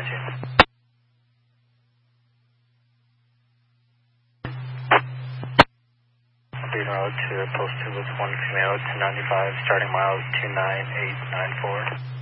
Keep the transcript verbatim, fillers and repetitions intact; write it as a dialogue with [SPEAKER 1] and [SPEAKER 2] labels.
[SPEAKER 1] nineteen. Beacon Road to Post two with one female to ninety-five, starting miles two nine eight nine four.